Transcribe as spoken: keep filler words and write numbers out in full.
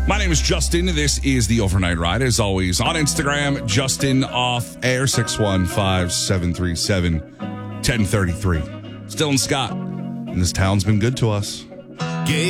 My name is Justin. This is the Overnight Ride. As always, on Instagram, Justin Off Air, six one five, seven three seven, one zero three three. Still in Scott, and this town's been good to us.